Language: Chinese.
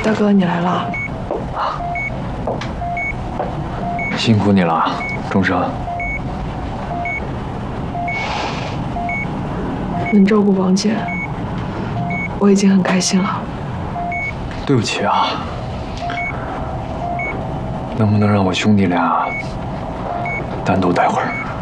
大哥，你来了。 辛苦你了，钟生。 能照顾王姐，我已经很开心了。 对不起啊，能不能让我兄弟俩单独待会儿？